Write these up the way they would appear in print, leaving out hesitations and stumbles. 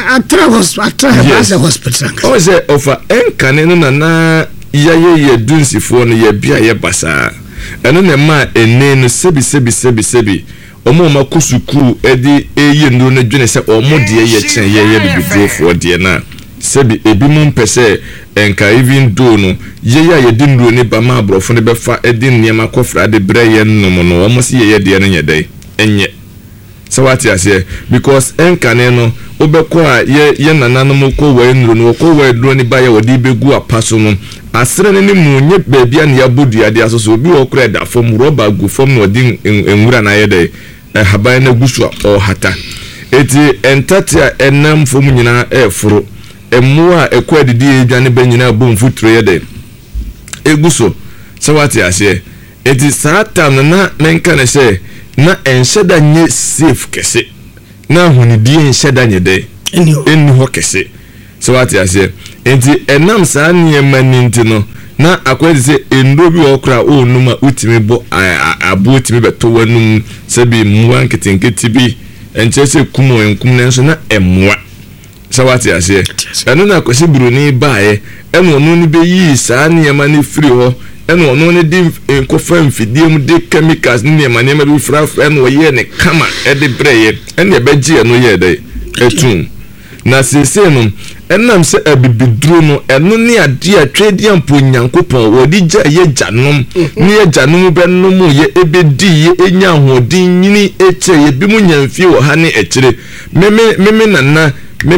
atra hospital. Oh, say offer enkane no na ye dunsifo no ye bia ye basa. Eno ne ma ene no sebi. Omo makusuku edi eye ndo ne dwene se omo de ye chen ye bibidrofo de na. Sebi ebi mum pese enka even do no ye di nduro ne ba ma abrofo ne befa edi niema kofra de breye nnom no omo se ye de ne nyedai enye so what you say because enka ne no obekọ a ye nananom ko wa nduro no ko wa duro ne ba ye wodi begu apaso no asere ne mu nye baabi an ya bodua de aso so obi okra da fom roba gu fom no di enwura na ye de haban na gusu o hata eti entatia enam fom nyina eforo emua ekwa didi edwane banyina bom futuro ye de eguso so what you say it is satan na menka ne say na ensheda nye safe kese na hunidi ensheda nye de eni ho kese so what you say enti enam sa niema ninti no na akwadi say endo bi okra o numa utimi bo abo utimi beto wanum sebi muwa nketenketi bi enchese kumo enkum nenso na emwa so what you say eno na kwesi bruni baaye eno no ni be yi sa niema ni free ho eno no ne di enkofa mfidiem de chemicals niema niema bi fra eno ye ne kama e de breye eno be gi eno ye de etum na sese no enam se abibidru no eno ne ade a twedi ampo nyankopon wodi gya ye gyanom ne ye gyanom benom ye ebedi ye enya hodin nyini eche ye bi mu nyamfie wo ha ne ekire meme nana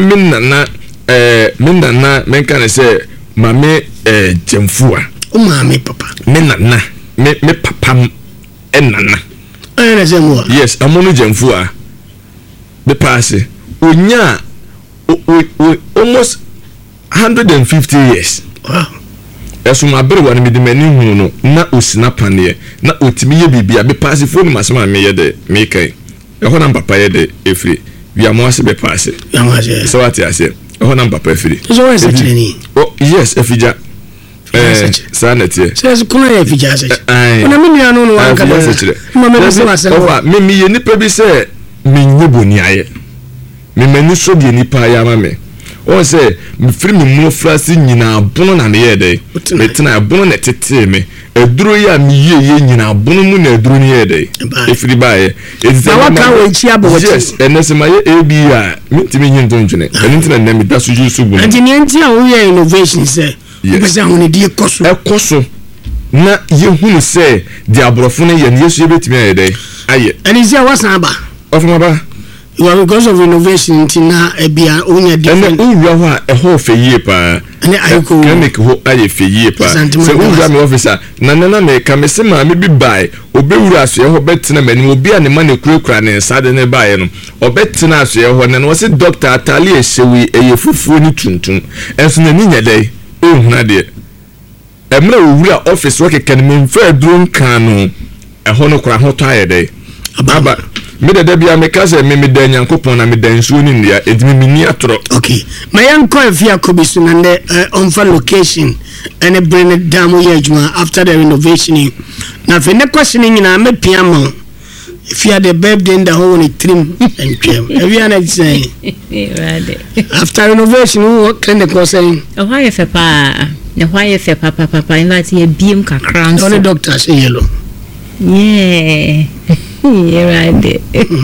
menka ne se mame jemfua o mame papa me nana me papa enana na jemfua yes amono jemfua be pass onya almost 150 years wow esuma bere wa me de mani hu no na osina pane na otimi ye bibia be pass phone masema me ye de me kai e na papa ye de efri we am wase be pass so what you say e na papa efri so what is it oh yes efija sanete says kuna ye efija se ona me nua no wan ka mama me se wase me ye nipa bi se me nyeboni aye me mani so de nipa ya mame o se me firi me mu frasi nyina bono na me ye de me tena bono na tete me eduro ya me ye nyina bono mu na eduro ni ye de efiri bae na waka we chi abo yes enese ma ye ebi a mitimi nyi ndonjune enentina na me da so jusu bu anti ni anti a wo ye innovation se pese ahun di ekoso na ye hunu se di abrofo na ye yesu ebetimi aye de aye and is there wasan ba ofuma ba well because of innovation tina ebia onya different and we are a whole for year pa and I go make ho aye for year pa so we are me officer na me ka me se ma me bi bai obewura aso ye ho betina mani obi a ne ma ne kurakura ne sade ne bai no obetina aso ye ho ne no se doctor atali ehyewi eye fufuo ni tuntum enso na ni nyadai ehuna de emra owura office work kan me mfa duro nkan no eho no kura ho to aye dai aba me de bia me ka se me da nyankopon na me da nsuo ni ndia edimi me ni atoro okay my yanko afia kobisu na ne on for location and bring it down ye adwuma after the renovation na fe ne question nyina me piamo if you had the birthday in the whole trim and trim every night say after renovation what kind of course saying why if papa invite ye biem kakra so only doctor say yellow yeah right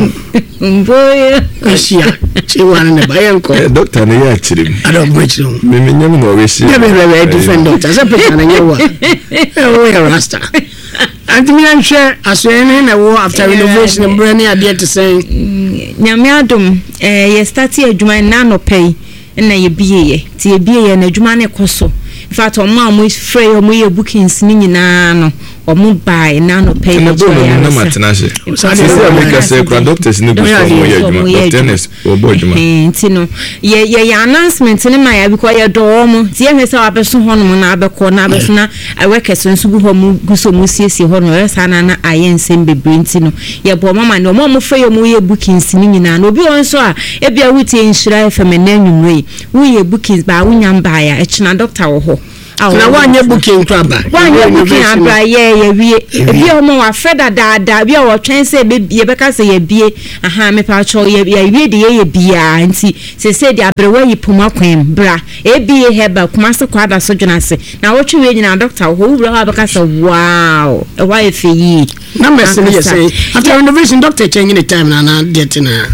boy asia che wan ne bayan ko doctor ne ya chirim ado bwechiro me nyam no we shi be different doctor say pesa na nyewa we rasta and me an share asene na wo after renovation brand ne ade to say nyame adom ye start adwuma na no pay na ye bieye ti ye bieye na adwuma ne koso in fact o ma mo free o mo ye bookings ni nyina no o mo buy na no pay na matenase so America say doctors ni go from mo ye adwuma tennis o bo adwuma ntino ye announcement ni ma ya because ye do mo ti ye hwese wa beso hono na abeko na abeso na workers nso bu ho mo guso mo siesie hono e sana na ayensem bebre ntino ye bo mama no mo free o mo ye bookings ni nyina no obi onso a e bia wuti enhyira FM na nwumwe wo ye bookings ba wunyam ba ya e china doctor wo ho na wanye booking to aba wanye booking abra ye wie ebi omo wa feda da bi o twen se be beka se ye bie aha me pa cho ye wie de ye bia nti se de abrewa yi poma kwen bra ebie heba Kumasi kwada so dwunase na wotwe we nyina doctor ho wura ha beka se wow e wa efe yi na mess me say after renovation doctor changing the time na get na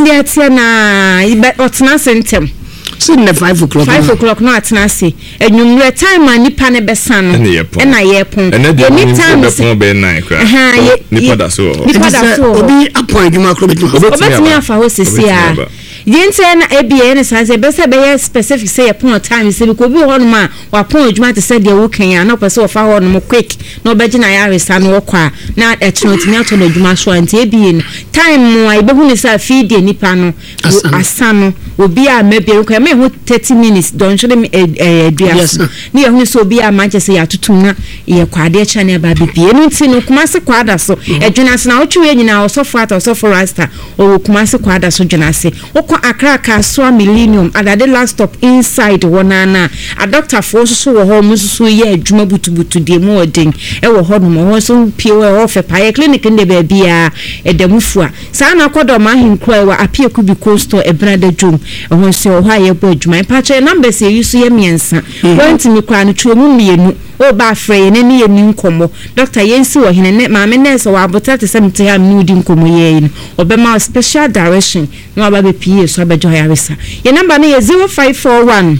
otna sentem sin na 5 o'clock no atna se enwumre time ma nipa ne besa no na ye pon any time be be 9 kra nipa da so obi appoint juma kro betimi afa ho sesi a yente na ebie ne sanse besa be specific say upon time say ko bi ho no ma wa pon adwuma te say de wo kan ya na pese wo fa ho no quick no be gina ya resa no wo kwa na etno timi ato na adwuma so ante ebie no time mo ai be hu ne sa feed nipa no asano obi a mebie ko me hu 30 minutes don show them aduas ni hu so obi a Manchester ya tutum na ye kwade cha na ba bibie no nti no Kumasi kwada so adwuna se na wo twe nyina osofo ata osofo rasta o Kumasi kwada so dwuna se Accra Kaswa Millennium at the last stop inside wonana a doctor for so wo mususu ye adwuma butubutu de mu odin e wo ho no mo so pie we ofe pa clinic nde ba bia e damufu a sa na kodo ma hinkro wa apie kubi coaster e brada dwum e ho se ho aye bo adwuma pa che number se yusu ye miensa want me kwa no twemu mienu o ba frey ne ne yeni nkomo doctor yensi wo hene ne ma me nurse wa abota te semte ha mi udi nkomo ye yin obema special direction no aba be pie so abejo ya resa your number na 0541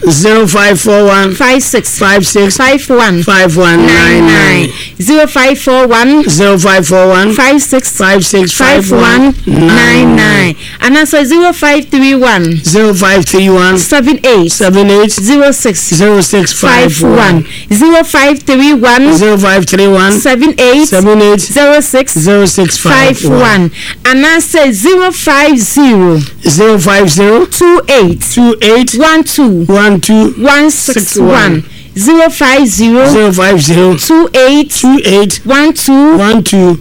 5651 5199 0541 5651 and also 0531 78 0651 0531 78 0651 and I say 050 28 12 161 050 28 12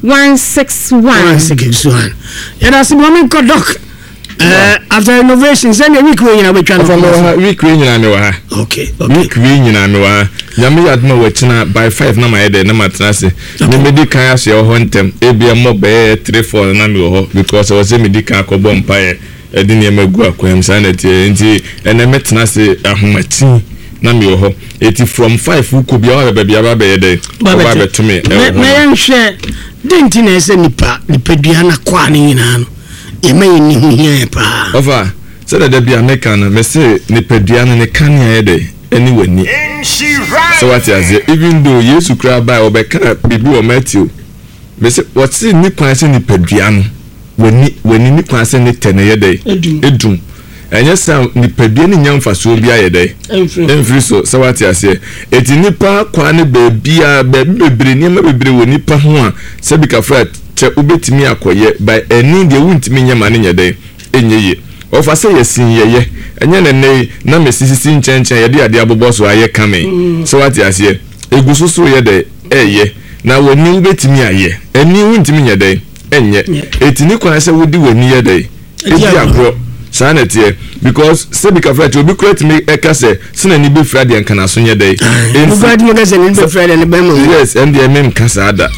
161 and as a moment doc after renovations and a week we na we try week we nyina me wa okay week we nyina me wa nyame yadma we china by 5 na my dey na matrase me medical ase ho ntem ebia mo be 3-4 na me ho because I was medical akobo mpae edini emagu akwam sanity nti ene metrase ahomati na me ho eti from 5 uko bia wa be bia ba be dey ba be to me na yan hwe denti na ese nipa dua na kwa ni nyina no emaye ni huhia pa over said that be American me say nipadua no ne kan ya dey any wani so what is even though Jesus cry by obeka bibi o Matthew me say what say ni kwan say nipadua no wani ni kwan say ne tene ya dey edum enye sa nipadua ni nyamfa so bia ya dey enfri so what is eti nipa kwan ne bebia bebre ni ma bebre woni pa ho a se bika frat che ubetimi akoye by eni de wuntimi nyama ne nyede enyeye ofa se yesin yeye enye ne na mesisi nchenchen ye de ade aboboso aye kame so what is egususu ye de eye na woni ubetimi aye eni wuntimi nyede enye etini kwa se wodi woni ye de ebi agro sanete because sebika frat obi create me ekase sina ni be frade en kana so nyede en frade mo gase ni be frade ni be mo yes and the mem kasa ada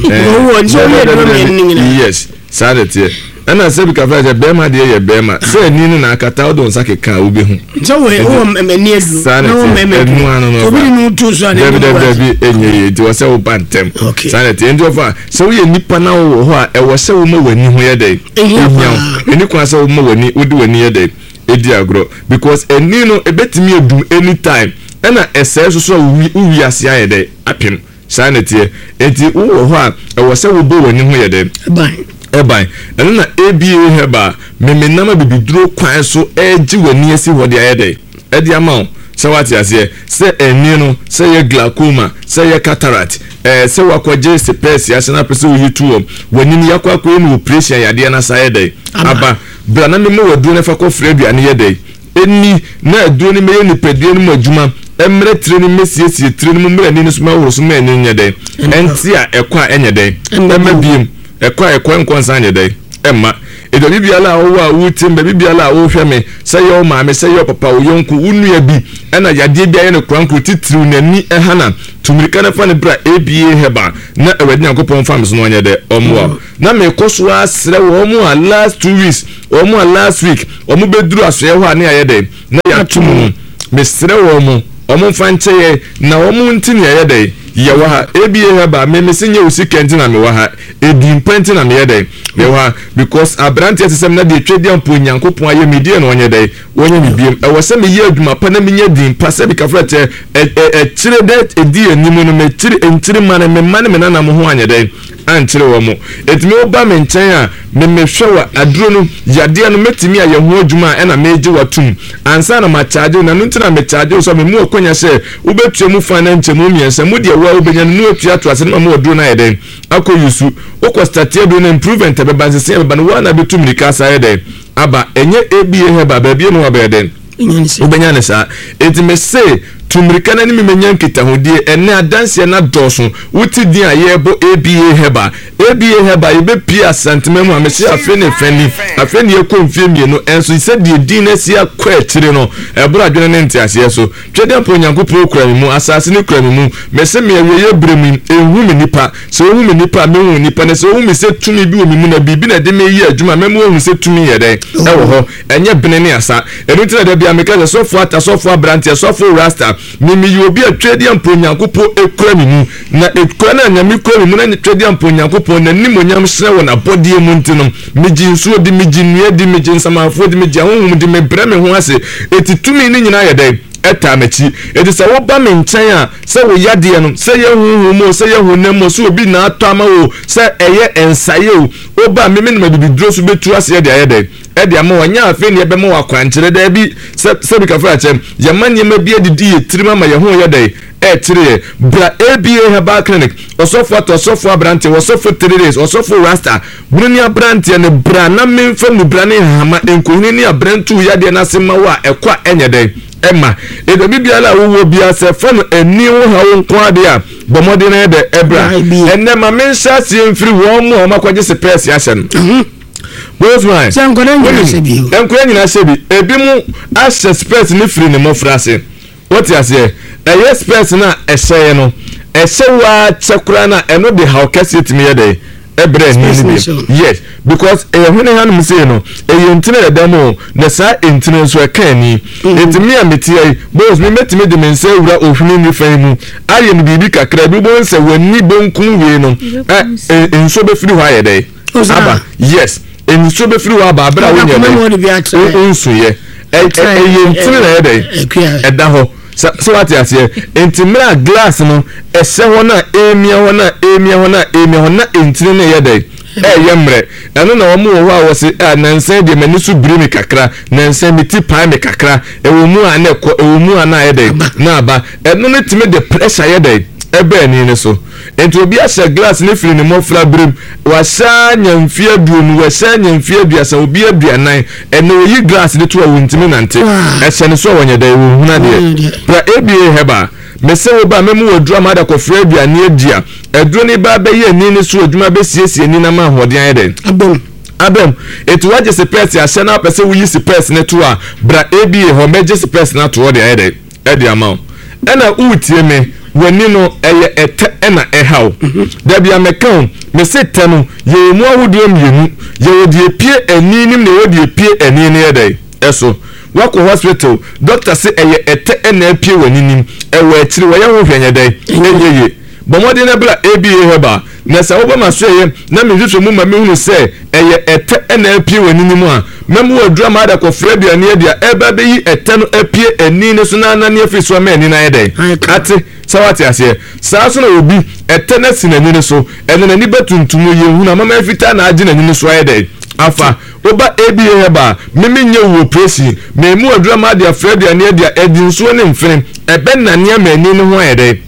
yes sanete ana sebika frat be ma de ye be ma se ni na akata odo nsake kan obi hu so we o meni edu no meme obi ni tu so ani be enye ti wo se wo bantem sanete end over so we nipa na wo ho a e wo se wo ma wani ho ye de eni kwa se wo ma wani odi wani ye de edi agro because eni no ebetimi edum anytime ena ese so uwi ase aye de apim sanete enti wo ho a e wo se wo bo wani ho ye de ebai na ABA heba memenama bibiduro kwan so eji wani esi hodi ayede edi amount se wati ase se eni no se ye glaucoma se ye cataract se wakwaje se pesi ase na pese wo yitu wani ni yakwa kwa ni operation yade na sayede aba bra na memo waduro ne fa ko fredu ne yede eni na aduro ni meye ni pedie ni madwuma emre treni mesiesie treni mo mre ni so ma woro so ma eni nyede enti a ekwa enyede emabiem ekwa nkonsa nyede emma edo bibiala wo a wutim be bibiala wo hwe me sɛ yɛ wo maame sɛ yɛ papa wo yonku unua bi ɛna yade bia yɛ ne kranko titiriw nani ɛhana tumirika na fa ne bra ABA heba na awadi Nyankopɔn fa mso no onyɛ de ɔmo na me koso asrɛ wo ɔmo a last 2 weeks ɔmo a last week ɔmo beduru asoɛ ho a ne ayɛ de na yɛ atum me srɛ wo ɔmo fa nkyɛ na ɔmo ntini ayɛ de yɛ wa ha ABA heba me se nye usi kenti na me wa ha edim penti na me yɛ de me wa because abrante asem na de twedi ampo Nyankopɔn ayɛ medie na onyɛ de wonye bibiem ɛwɔ sɛ me yɛ adwuma pa na me nya din pa sɛ bi ka frɛte kyire de edi anim no me kyire entire man me man me na mo ho anyɛ de ankyire wɔ mo etimi oba me nkyɛn a me hwɛ wa aduro no yade no metimi a yɛ ho adwuma ɛna me gye watum ansa na ma charge na no ntina me charge so me mu okonya sɛ wobetue mu fa na nkyɛm mu miɛnsa mu de wa obenya no atua to ase na ma oduro na yɛ de akɔyusu okɔ start do na improvement be banse be ban wa na betum rika sa yɛ de aba enye ABA heba ba bia no wa be de obenya ne sa etime se tumirika na ni menya nkita hodie ene adanse na dɔso wuti din a yɛbɔ ABA heba yebe pia sentiment mu amesi afeni ekonfie mienu enso ise die din na sia kwa akyire no ebura adwene ne ntiase so twede mpo Nyankopɔn kura mi mu asase ne kura mi mu mese me ye bremu ehu mi nipa so ehu mi nipa me hu nipa ne so ehu mi se tumi bi o mi mu na bibi na de me yi adwuma me mu ehu se tumi ye den ewo ho enye bene ne asa enu tira de bia me ka sofo ata sofo abrantia sofo rasta mimi yobi atwedi ampo Nyankopɔn ekura mi mu na ekura na nyame kura mi mu na twedi ampo Nyankopɔn na nimonyam hyerɛ wɔ na bɔde mu ntino megi nsuo di megi nua di megi nsamafo di megi ahonhom di me brɛ me ho ase etitumi ni nyina yɛ dɛ eta machi edi sɛ wo ba me nkyɛn a sɛ wo yade no sɛ yɛ honhom mo sɛ yɛ honam mo sɛ obi na atɔ ama wo sɛ ɛyɛ ensaye o oba me me na bibiduro so betu ase yɛ de ayɛ dɛ ɛde ama wanya afi ne ɛbɛma wa kwankyere da bi sɛ bi ka fra kyɛm yɛ manye ma bi adidi yɛ tirima ma yɛ ho yɛ dɛ ɛkyere bra ABA Herbal Clinic osofo abrante osofo 3 days osofo rasta bruni abrante ne bra na memfa mu bra ne hama enkohini ne abrantu yade na sema wa ekwa enye den ema edo bibiala wo bia se fa no ani wo ha wo nko ade a bomode na de ebra enne ma mensa sie mfiri wo mo makwaje se press ya hye no Both right. Enkoya nyina sebi ebi mu ashe space ne free ne mo frase what you say eye space na ehye no ehye wa chekura na eno de how kese timi ye dey ebre ni yes because hune hanum say no ntine de demo na sa ntine so eka ni etimi a metie boss me metimi de mense wura ohwini ni fan mu aye no bibi kakra bi bo nse wani bonkun we no enso be free wa ye dey aba yes enso be free wa ba abra wo nye dey enso ye ntine na ye dey eda ho so what you say entimra glass no ehye ho na emia ho na entire na ye dey yemre eno na omo wo a wo se nansen de mani su biri mi kakra nansen mi ti pa mi kakra ewo mu a na ekọ ewo mu a na ye dey na aba eno ne time de pressure ye dey ebe ni ne so enti obi a share glass ne firi ne mo fra brim wa sha nyamfie aduonu wa sha nyamfie aduasa obi aduanan eno yi glass de to a wontimi nante ehye ne so wonye dey wo huna de pra ABA Herbal mese wo ba memu wodru amada ko fra aduane adia edru ne ba be ye ni ne so adwuma be siesie ni na ma hoden ayede abem etu waje se pesi ahye na pese wo yi se pesi ne to a bra ABA ho meje se pesi na to de ayede edi ama ena utie me wani no eye ete ena ehaw da bia mekan me se tanu ye mu ahodo mienu ye wodi epie aninim ne wodi epie ani ne yede eso wako hospital doctor say eye ete ena epie waninim ewe akiri wo ye ho hwenye dai eyeye bomode na bla ABA Herbal na sa wo ma so eye na me hwehwe mu ma me hunu say eye ete ena epie waninim a memu wodru ma da ko fra bia ne dia eba be yi ete no epie ani ne so na na ne afi so ma ani na yede ate sawati ase saaso na obi etena sinani ne so ene ni betuntum ye hu na mama afita na age na ni so ayede afa oba ABA Herbal mimi nye wo presi memu adura ma dia Fred ya ne dia edin so ne mfene ebe na ne amani ne ho ayede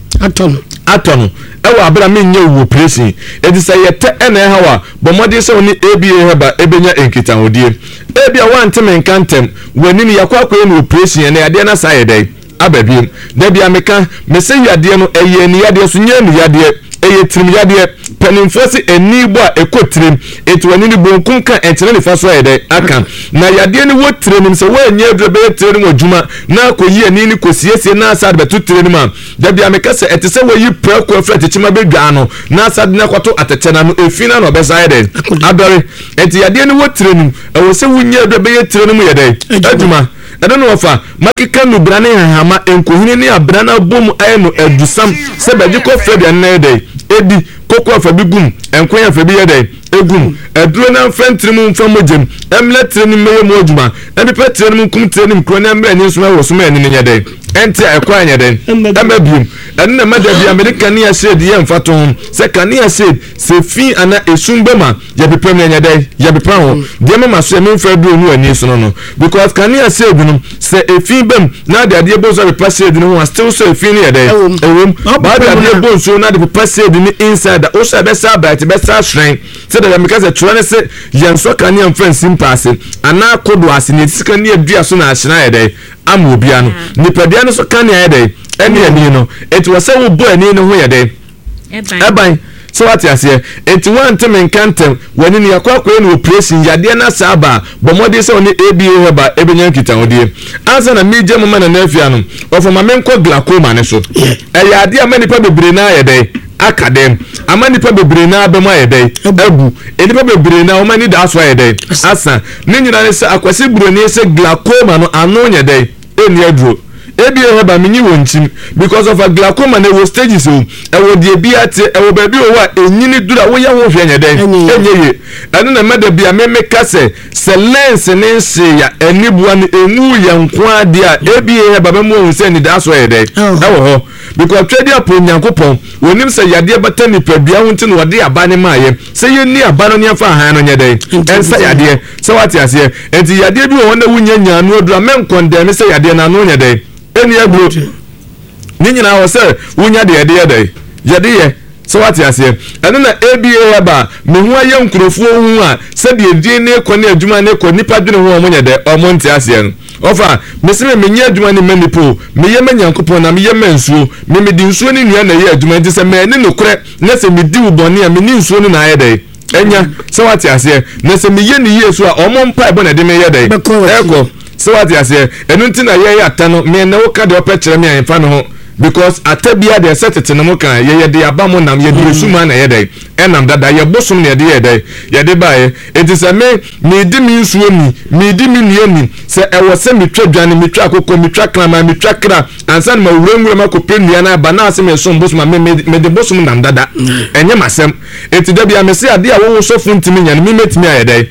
atono ewa abra mi nye wo presi edisa yete ene hawa bomode se oni ABA Herbal ebenya enkita hodie ebia wanteme nkantem wani ni yakwa akwa ne wo presi ne ade na sayede ababiem da bia meka mese yade no eye ni yade so nye ni yade eye trim yade mpanimfoɔ se ani bɔ a ɛkɔ tirim ɛti w'ani ne bonkum ka ɛntena nifa so ayɛ dɛ aka na yadeɛ ne wɔ tirim sɛ wɔanyɛ aduro bɛyɛ tirim wɔ adwuma na akɔyi ani ne kɔsiesie na asade bɛto tirim a dabi a meka sɛ ɛte sɛ wɔyi prɛko afiri atekyema bɛdwaa no na asade ne akɔto atɛkyɛ na no ɛfi na ɔbɛsa ayɛ dɛ adɔre ɛti yadeɛ ne wɔ tirim ɛwɔ sɛ wonyɛ aduro bɛyɛ tirim yɛ dɛ adwuma ɛno no wɔfa makeka no bra ne hahama nkohini ne abra na bom ayɛ no adusam sɛ bɛgye kɔ fɛ bia ne dɛ edi koko afa bi gum enkoya afa bi yɛ dɛ egum aduro na mfɛntiri mfa mogem emle tire ni meye mo adwuma ebipa tire ni kum tire ni kro na mre ni nsoma wɔ so ma ni nyɛ dɛ enti akwa nyɛ dɛ ema biom ɛno na mada bi america ni ahyɛ de yɛ mfa to ho sɛ kani ahyɛ se fi ana esum bema yɛ bepam nyɛ dɛ yɛ bepa ho de mama so em mfa duro no ani so no because kani ahyɛ bi no sɛ efi bem na de ade bo so bepa hyɛ de no ho still so efi ni yɛ dɛ ewom ba de ade bo so na de bepa hyɛ de ni inside o so be sa bright be sa shrine sɛ de meka sɛ twerɛ ne sɛ yɛn so kani amfa nsim paase ana kodo ase ne sika ne adua so na ahyena yɛ dɛ ama obia no nipadia no so kani yɛ dɛ ɛne ani no eti wɔ sɛ wo bo ani no ho yɛ dɛ ɛban so what you say enti wantem nkantem wani ne yakwakoe no operation yade na saba bomode sɛ oni ABA heba ebenya nkita hodie ansa na meje mama na nafia no ofoma menko glaucoma ne so ɛyade amanipa bebre na yɛdɛ akadem amanipa bebre na abem ayɛdɛ abu enipa bebre na omani da so ayɛdɛ asa ne nyina ne sɛ akwase buroni sɛ glaucoma no ano nyɛdɛ eni aduro ABA heba minyi wonchim because of a glaucoma na wo stages o ewo de bia te ewo baabi o wa enyini dura wo ye ho hwe nyɛ den enyeye ɛno na meda bia memeka sɛ lens ne nse ya anibua ne enu yɛ nko ade a ABA heba ba mu ohun sɛ ni da so yɛ den ɛwɔ hɔ because twedi apo nyankopɔn wonim sɛ yade bata nipadua ho nti no wɔde aba ne maayɛ sɛ ye ni aba no ne afa han no nyɛ den ɛnsa yade sɛ wate aseɛ enti yade bi wɔ na wunya nyaanu odura men kɔndɛm sɛ yade na no nyɛ den eni agro ni nyina wo se wunya de yade ye so what you say eno na ABA ba me hu aye nkurofo hu a se de edin ne ko ne adwuma ne ko nipa dwene hu omo nyede omo nti ase no ofa me se me nya adwuma ne manipo me ye manyankopon na me ye mansuo me di nsuo ne nua na ye adwuma nti se me ne nokre na se me di ubone a me ni nsuo ne na aye de enya so what you say na se me ye ne yesu a omo mpa ebo na de me ye de eko so what you say enu nti na ye ata no me na wo ka de opekere me anfa no ho because atabia de setete no mo kan ye de abamo nam ye de suma na ye de enam dada ye bosom na ye de bae etise me di mi nsuo ni me di mi nua ni se ewo se me twadwane me twa akoko me twa krama me twa kra ansa na mawuranwura makopɛ nua na ba na ase me som bosom me de bosom nam dada enye masem etida bia me se ade a wo so funtimi nya me metimi aye de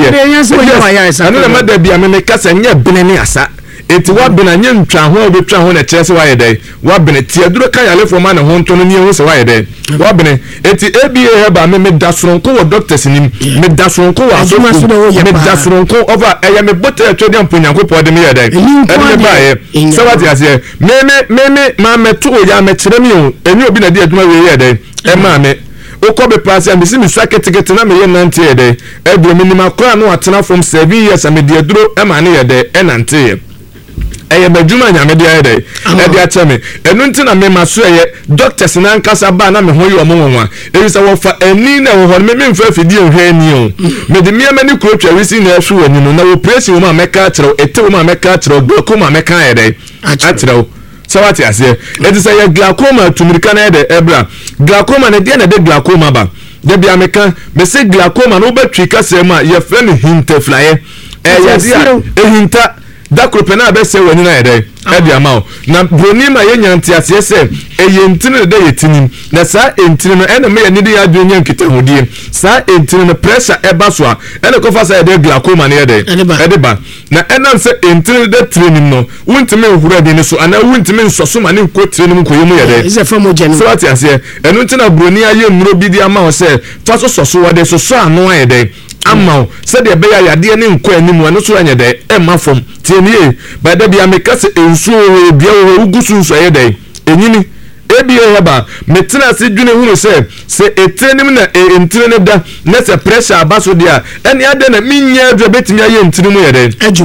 aye anu na mada bia me kasa nya bene ne asa eti wa bena nye ntwa ho obetwa ho na kyerɛ sɛ wayɛ dɛ wa bena ti aduro kan yale fo ma na ho nto no nie ho sɛ wayɛ dɛ wa bena eti ABA heba me da soronko wo doctors nim me da soronko wo asofo me da soronko over ɛyɛ me bota atwede amponyankopɔ de me yɛ dɛ ɛne ba yɛ sɛ wate ase me ma meto ya me kyerɛ me o eni obi na di adwuma we yɛ dɛ ɛma me okɔ be pass am si me saketekete na me yɛ nante yɛ dɛ ɛbro me nim akora no atena from 7 years am di aduro ɛma ne yɛ dɛ ɛnante yɛ eye badwuma nyame de aye dey e de ateme enu nti na me maso eye doctors na nkasa ba na me ho yi omwonwa e se wo fa ani na wo ho me mfa fidi ohwe ani o me de miama ni kro twa wisi na ahwe wani no na wo presi wo ma meka kire ete wo ma meka kire glaucoma meka aye dey akire so what you say it is a glaucoma tumirika na de ebra glaucoma na de glaucoma ba de bia meka me se glaucoma no betwi kasa ma ye fe ne hintaflaye ya dia hinta da kropena be se wani na yede e amao na broni ma ye nyanti ase se eye ntine de yetinim na sa entine no ene me ye ne de ya dwo nyan kita hodie sa entine no pressure e ba so a ene ko fa sa yede glaucoma na yede e ba na enam se entine de training no wuntime hura de ne so ana wuntime nsoso ma ne ko training ko yemu yede is a form of general so what you say enu ntina broni aye nnuro bi di amao se fa so so wode so ano ayede amao se de be ya yade ne nko animu eno so anya de e ma fom tienie ba da bia me kase ensuo bia wo ugusu so ye de enyini ABA heba metena se dwene hunu se etrenim na entrene da na se pressure abaso dia ene ade na minya adwa betimi aye entrene mu ye de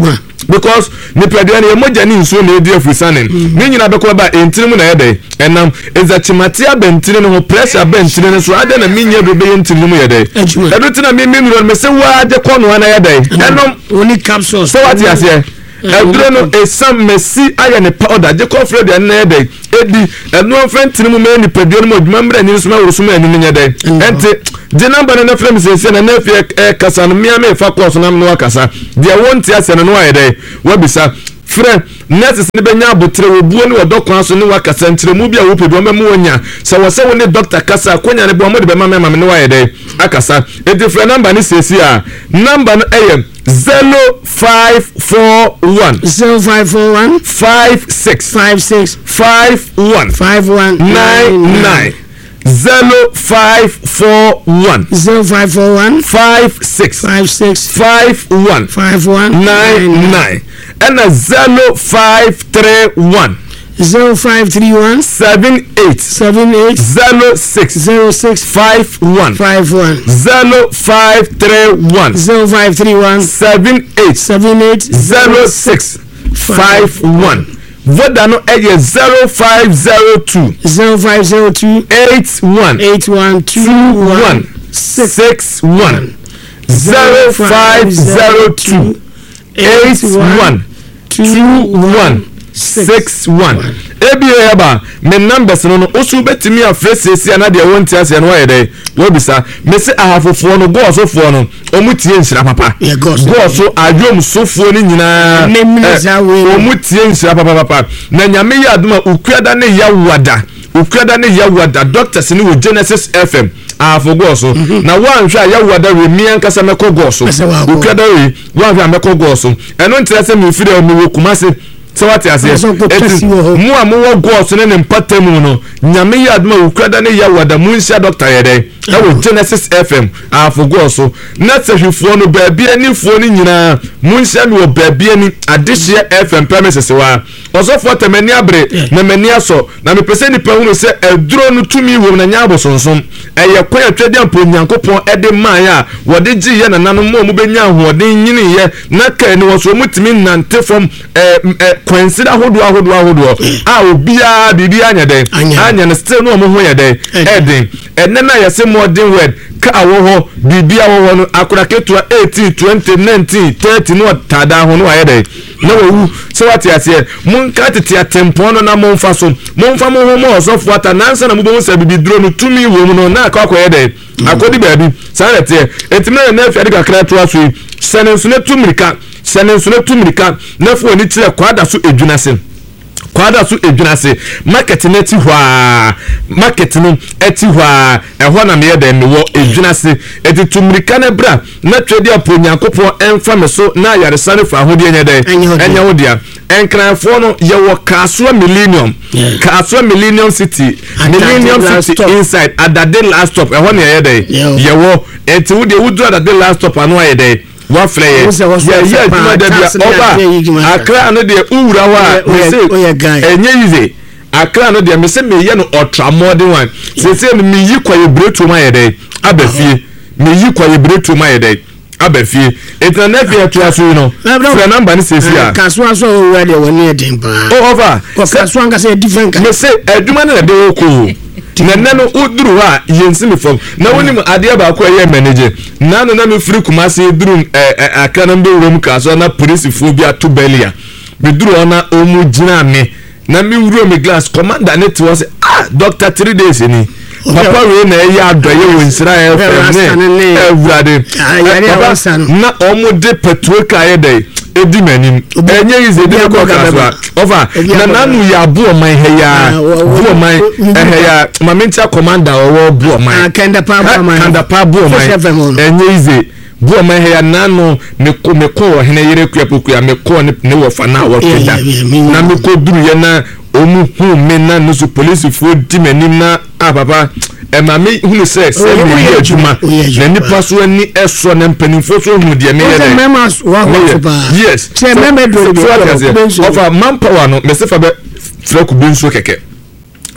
because nipadua ne emoja ni nsuo na edi afusane ni nyina beko ba entirimu na yede enam ezachimati abentire no pressure abentire no so ade na minya bebe entirimu yede edutina mi nuro me se wa de kono na yede enom oni capsule so what you say eduro no esam mesi aya ne powder de confred na yede edi enu enfentirimu me nipadua no adwuma mra ni so ma woro so ma ani nyede ente the number na frame say na na fi kasa no mia me fa course na no akasa dia wonti ase no ayede wabisa frɛ nurses ne benya abotre obuo ne odokwan so ne wakasa ntremu bia wo pedo memu wonya sɛ wɔsɛ wo ne doctor kasa konya ne bo mo de bema mema ne wayede akasa edi frɛ number ne sesi a number no ɛyɛ 0541 56 51 99 0541 56 51 99 and 0531 78 06 51 0531 78 06 51 Voda no eye 0502 81 21 61 0502 81 21 61 ebieba me numbers no osu betimi afresesi ana de wonti ase no yede wo bisa me se ahafofo no go osofo no omutie nsira papa go so adwom sofo ni nyina omutie nsira papa na nyame ya aduma ukuada ne yawada doctors ni wo Genesis FM afogo so na wanhwa yawada remi ankasa mekogo so ukuada we wanhwa mekogo so eno ntirase me fire o me Kumase so what you say mu amu go so ne mpatamu no nyame ya aduma ukuada ne yawada munhia doctor yede na wo Genesis FM afogo so na sehwefo no baabi anifo ni nyina munhia no baabi ani adehye FM premises wa osofo temani abre na mani aso na mepese ni pa hunu se eduro no tumi wo na nya abosonsom eye kwa atwade ampo nyankopon ede man ya wode gi ye na nanu mu benya hoden nyini ye na ka ni wo so mutimi nante fom consider ahodo a obia bibi anya den anya na still no mo ho ye den eden enena ye se modern word ka wo ho bibi awo no akura ketua 18 20 19 30 no tada ho no ayede na wo so what you say munka tete atempo no na monfa so monfa mo ho mo so fuata nansa na mubo se bibi duro no tumi wo mu no na akwa ayede akodi baabi sanete etimna na afi adika kra to aso senenso na tumirika na fo ni kire kwada so edwunase market na ti hwa market no eti hwa ehwo na me yede me wo edwunase eti tumirika na bra na twede aponyankopon emfa me so na yaresa ne fa ahode enyede enya wodia enkrafo no ye wo Kasua Millennium City inside Adade last stop ehwo na yede ye wo eti wode wudu Adade last stop anu ayede wa fleye ya juma de bia oba akra no de uwura wa enye yize akra no de me se me ye no ultramodern one se me yi kwa ye bretu ma ye de abafie me yi kwa ye bretu ma ye de abafie etna na fie to aso no fra number ni sesi a Kasua so uwura de woni edin pa over Kasua nga se different me se adwuma na de wo ko nanano uduru ha yensimi fom na wonim ade ba ko ye manager nano na me free Kumase duru akana mbe wom Kasua na police fo bia to belia me duru ona omu gina me na me wuro me glass commander net was doctor 3 days ni papa we na ya adoye wo nsira ya ne ewurade na omu de petrol ka ye dey edi manim enye ize de ko Kasua over na nanu ya bu o man heya bu o man heya mamintia commander owo bu o man kanda pa bu o man enye ize bu o man heya nanu me ko hene yere kuapokua me ko ne wo fa na wo tweda na me ko duru ye na omu hu me na no so police fo di manim na papa mami hunu se me ye adwuma na nipa so ani eso na mpanimfo so hu de me ye yes se member do over manpower no me se fa be freku benso keke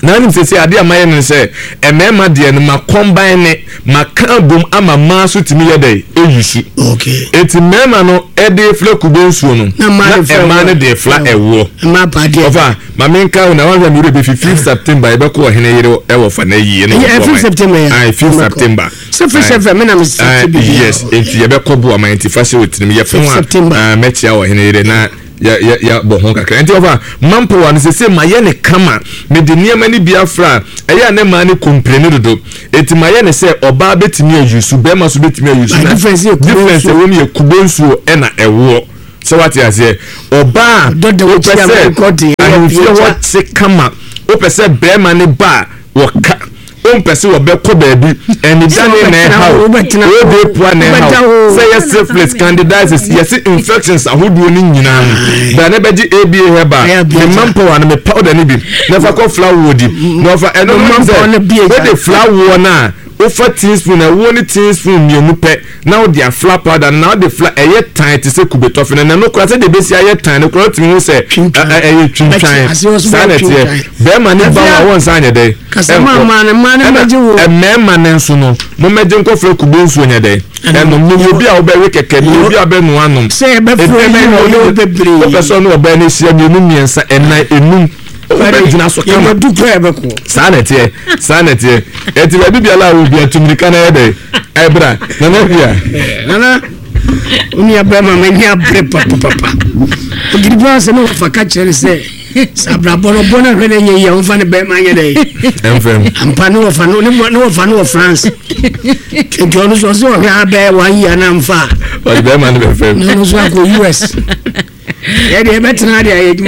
na nim sese ade amaye no se emema de no ma combine ne ma kan bom ama ma so timi ye dey eyusu okay eti mema no e de fla kubensuo no na ma ne de fla ewo ma pa de ofa ma menka na wan mi be 5 September e be ko hene yire e wo fa na yi no 5 September ai 5 September so 5 September me na me yes enti ye be ko bo ama enti fa se wotini ye fa metia wo hene yire na ya bo ho kakra enti ofa mampo wan se ma ye ne kama me de niam ni biafra eya ne ma ne komprene dodo enti ma ye ne se oba betimi ayusu be ma so betimi ayusu na difference wo mi ekubonsu e na ewo so what you say oba dodo wo tia me kodi what se kama o pese be ma ne ba wo ka on pese wo be ko baabi eni dane na how o be poa na how say yes syphilis candidiasis yes infections ahodo ni nyina da na beji ABA heba the mampo wan me powder ni bi na fa ko flower wodi na fa eno mampo na bi we the flower na o fa teaspoon na wo ni teaspoon mienu pe na o dia flower powder na the flower eye tan te se kubetofe na no kura se de besi aye tan no kura timi se eye twintwan sanete be ma ni ba won sanye dey kasama ma na maji wo emema ne nso no mo meje nko fre kubensu nya dey eno mo bi a wo be we keke ni bi a be no anom se be fre no bebre o person no be na sia ni miensa enai enum Jina so kama du prebeko sanete eti ba bibia wo bia tumrika na ede ebra na bia nana uni abema menya bre papa ogiri bia se no faka chere se sabra bona hwene nye ya mfa ne be manya dai emfem ampani wo fa no France nke onu so so hwa be wan ya na mfa o be man be fem no so ko US ya de betina de ayedmo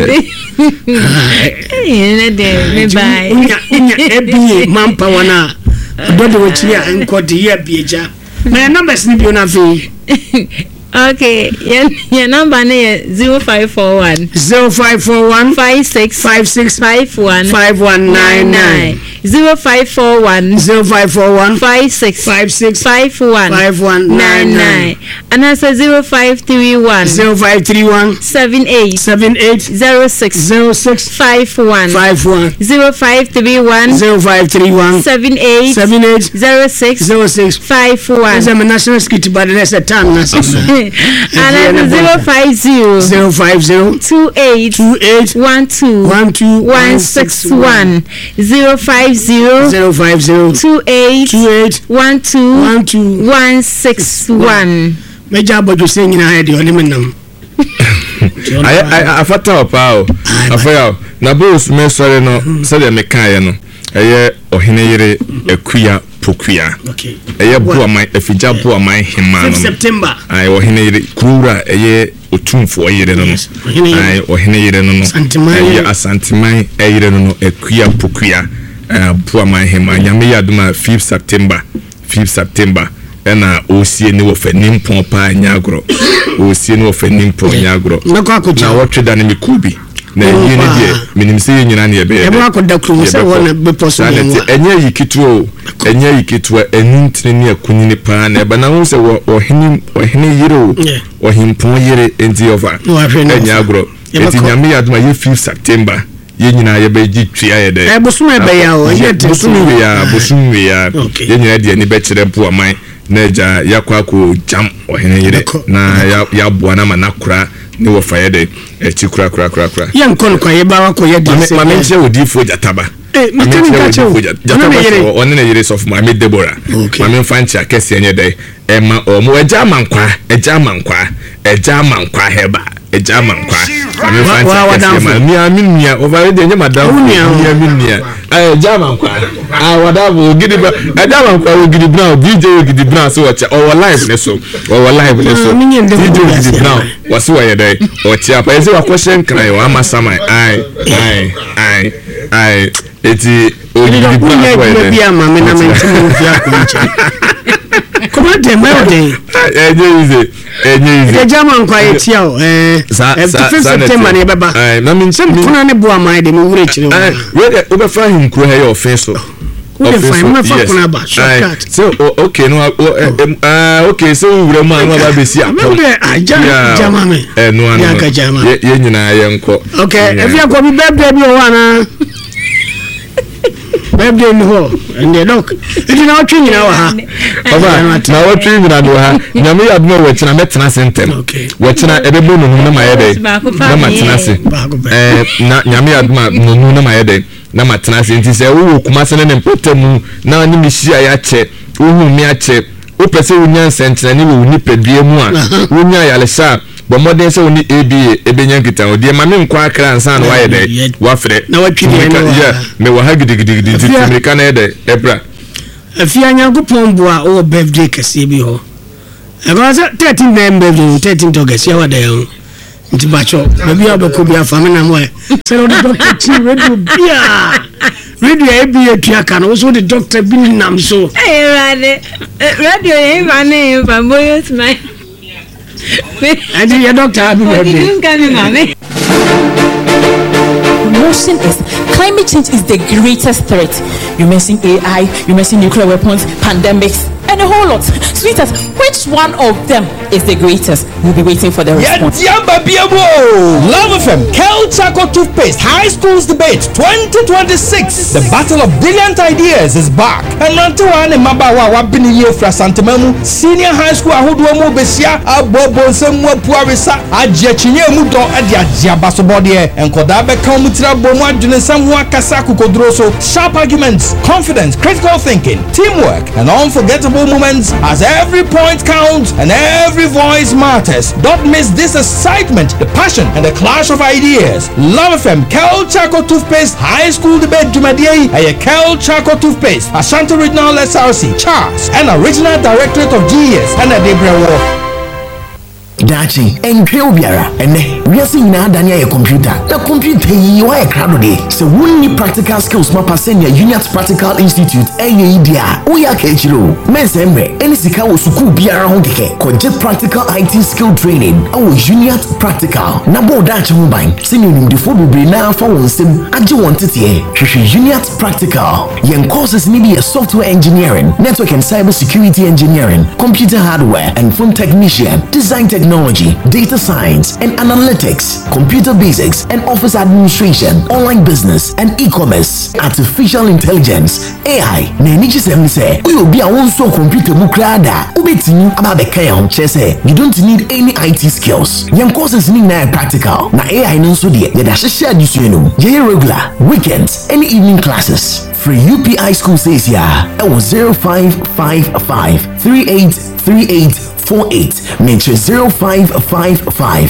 me bye unya ebi mampa wana dodo wo chi ya nkodi ya bieja my numbers ni bi ona fi okay your number is 0541 56 5199 0541 56 5199 and I say 0531 78 06 51 0531 78 06 51 is a national skit but there's a time na and that's 050 28 12 161 050 28 12 161 meja bojo se nyina ha de oni menam I afata opao afaya na boss me sore no se de mekaye no eye ohene yire akuya pokuya okay eye bua man afija bua man hema no September ai ohene yire kura eye otumfo yire no ai ohene yire no eye asantiman yire no akuya pokuya bua man hema nyame yaduma 5 September ena osie ni wo fanim pon pa nyagro osie ni wo fanim pon nyagro na wotweda ne mikubi na yini die minim se nyina ne ebe ebe akoda kru se wona be poso enye yikituo enintini ne akunyini pa na ebe na wo se ohene yire ohimpon yire enti over nyagro enti nyame yaduma ye 5 September ye nyina ye be gi twia ye de bosume be ya o ye bosume ya ye nyina de ni be kire po aman na ja yakwa ko jam ohene yire na ya boa na manakura ni wo fa ye de echi kura ye nkon kwa ye ba wa ko ye de ma menche odifo jataba jataba onne yire sof ma me Deborah ma me fanchi akese enye de ema omo eja mankwa heba eja mankwa ma fanchi akese ma minia over de enye madam minia eja mankwa wadabo gidiba eja mankwa ogidi brown DJ ogidi brown so wacha our live ne so DJ ogidi brown wasi wa ye de ocha pa eze wa question kran yo ama samai ai eti ogidi brown wa ye bia ma me na me ntimo fia ko nche kuma de melde enye German kwa etia o September ne beba na me ntimo kuna ne bo ama de me wure chire we obe fa hin kro he your face so so okay no okay so wure mu anu aba besi apom jamame no anu ye nyina ye nko okay if you go be birthday bi o wana birthday no and the dog it na otwe nyina wa ha Baba na watwe nyina do ha nyame ya do wachina metena sentem wachina ebebo no na mayede na matena se na nyame ya do no na mayede na matena se nti se wo kuma se ne mpotemu na ni mihia ya che wo mi ache wo pese wo nyan sentena ni wo nipadue mu a wo nya yalesa bo modern se wo ni ABA ebenya kita o de ma me nkwa akra ansa na wayede wa frɛ na watwe nyina me wa ha gidigidi America na yede ebra afia nyankopon boa o birthday kase bi ho because 13 birthday 13 August ya wada yo nti bacho baby abako bi afa me na mo se no doctor chi radio bia radio e bi etua ka no so the doctor bi nam so radio e ba ne ba boyo smile and your doctor happy birthday. Motion is climate change is the greatest threat. You mention AI, you mention nuclear weapons, pandemics, and a whole lot. Sweetest, which one of them is the greatest? We'll be waiting for the response. Love FM, Kel Chaco Toothpaste High Schools Debate 2026. The battle of brilliant ideas is back. And Rantuan and Mabawa Wabini Yofra Santamemu, Senior High School Ahuduomo Besia, Abobo Semwa Puarisa, Ajachinye Mudo, Adia Jabasobodie, and Kodabe Kamutra Bomwa Junesamwa Kasaku Kodroso, sharp arguments, confidence, critical thinking, teamwork, and unforgettable moments as every point counts and every voice matters. Don't miss this excitement, the passion, and the clash of ideas. Love FM, Kel Chaco Toothpaste High School Debate Jumadie, and Kel Chaco Toothpaste, Ashanti Regional SRC, Charles, and Original Directorate of GES, and a Debra Dachi enkwe obiara ene wiase nyina adanya ye computer na computer yi wa ye krado de se wonni practical skills mapa senior Uniat Practical Institute idea wo ya ka echiro mesemre eni sika wo suku biara ho keke koje practical IT skill training awo Uniat Practical na bo dachi ho ban senior nimdefo bebre na fa won sem age won tete hwehwe Uniat Practical yen courses ni be software engineering, network and cyber security engineering, computer hardware and phone technician, design technology, data science and analytics, computer basics and office administration, online business and e-commerce, artificial intelligence, AI. Na ni chisem say, we be a one so computer mu krada. Ubetini ababeka ya chese. You don't need any IT skills. Yan courses ni na practical. Na AI nso de ya da share disuenu. Ye regular, weekends, and evening classes. Free UPI school says ya. It was 0555 383848. Mention 0555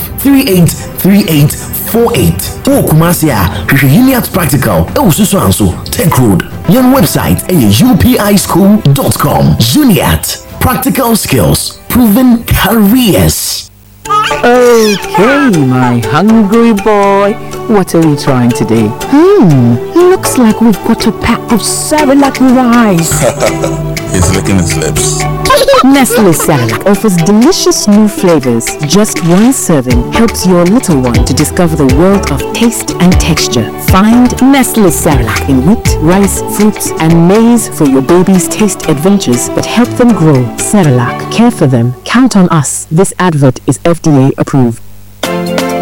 383848. Oh, Kumasia, Uniat Practical. Oh, Susanso, Tech Road. Your website is upischool.com. Uniat Practical Skills, Proven Careers. Okay, my hungry boy. What are we trying today? Looks like we've got a pack of Cerelac rice. He's licking his lips. Nestle Cerelac offers delicious new flavors. Just one serving helps your little one to discover the world of taste and texture. Find Nestle Cerelac in wheat, rice, fruits, and maize for your baby's taste adventures that help them grow. Cerelac, care for them. Count on us. This advert is FDA approved.